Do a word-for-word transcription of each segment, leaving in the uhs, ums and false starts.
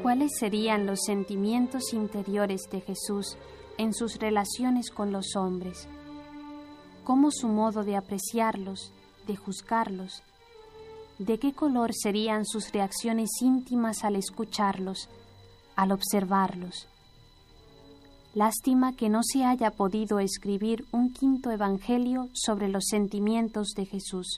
¿Cuáles serían los sentimientos interiores de Jesús en sus relaciones con los hombres? ¿Cómo su modo de apreciarlos, de juzgarlos? ¿De qué color serían sus reacciones íntimas al escucharlos, al observarlos? Lástima que no se haya podido escribir un quinto evangelio sobre los sentimientos de Jesús.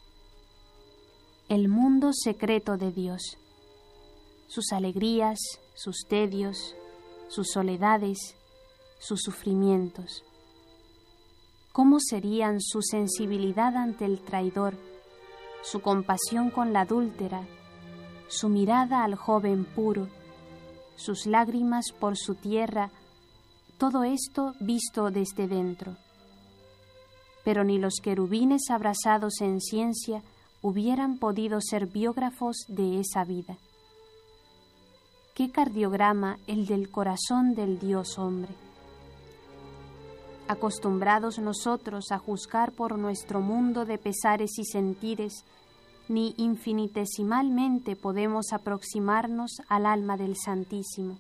El mundo secreto de Dios. Sus alegrías, sus tedios, sus soledades, sus sufrimientos. ¿Cómo serían su sensibilidad ante el traidor, su compasión con la adúltera, su mirada al joven puro, sus lágrimas por su tierra, todo esto visto desde dentro? Pero ni los querubines abrazados en ciencia hubieran podido ser biógrafos de esa vida. ¿Qué cardiograma el del corazón del Dios hombre? Acostumbrados nosotros a juzgar por nuestro mundo de pesares y sentires, ni infinitesimalmente podemos aproximarnos al alma del Santísimo.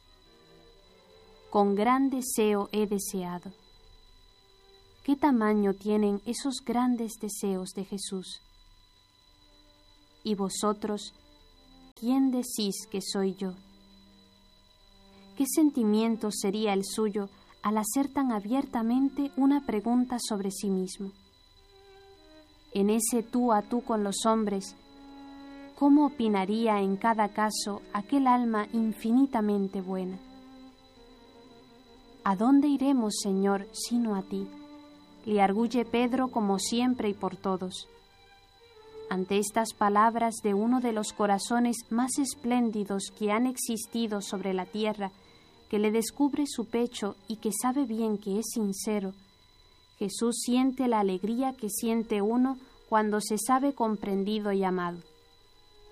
Con gran deseo he deseado. ¿Qué tamaño tienen esos grandes deseos de Jesús? Y vosotros, ¿quién decís que soy yo? ¿Qué sentimiento sería el suyo al hacer tan abiertamente una pregunta sobre sí mismo? En ese tú a tú con los hombres, ¿cómo opinaría en cada caso aquel alma infinitamente buena? ¿A dónde iremos, Señor, sino a ti? Le arguye Pedro como siempre y por todos. Ante estas palabras de uno de los corazones más espléndidos que han existido sobre la tierra, que le descubre su pecho y que sabe bien que es sincero, Jesús siente la alegría que siente uno cuando se sabe comprendido y amado.